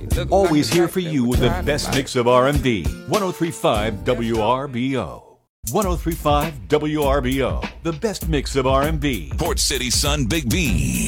Always here for you with the best mix of R&B. 103.5 WRBO. 103.5 WRBO. The best mix of R&B. Port City Sun Big B.